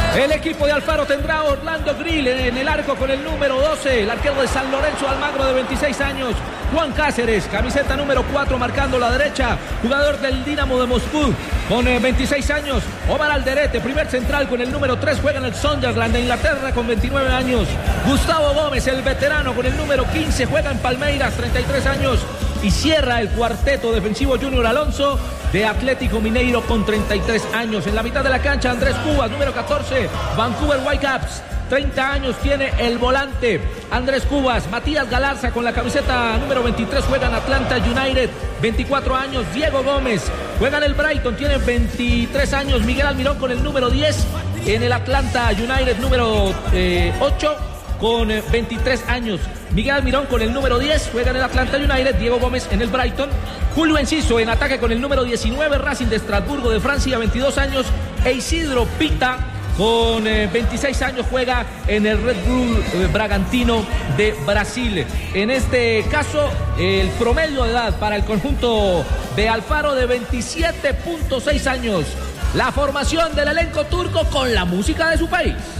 El equipo de Alfaro tendrá a Orlando Grill en el arco con el número 12, el arquero de San Lorenzo Almagro de 26 años. Juan Cáceres, camiseta número 4 marcando la derecha, jugador del Dinamo de Moscú con 26 años. Omar Alderete, primer central con el número 3, juega en el Sunderland de Inglaterra con 29 años. Gustavo Gómez, el veterano con el número 15, juega en Palmeiras, 33 años. Y cierra el cuarteto defensivo Junior Alonso de Atlético Mineiro con 33 años. En la mitad de la cancha Andrés Cubas, número 14, Vancouver Whitecaps. 30 años tiene el volante Andrés Cubas. Matías Galarza con la camiseta número 23 juega en Atlanta United, 24 años. Diego Gómez juega en el Brighton, tiene 23 años. Miguel Almirón con el número 10 en el Atlanta United, número 8 con 23 años. Miguel Almirón con el número 10 juega en el Atlanta United. Diego Gómez en el Brighton. Julio Enciso en ataque con el número 19, Racing de Estrasburgo de Francia, 22 años. E Isidro Pita con 26 años juega en el Red Bull Bragantino de Brasil. En este caso, el promedio de edad para el conjunto de Alfaro de 27.6 años. La formación del elenco turco con la música de su país.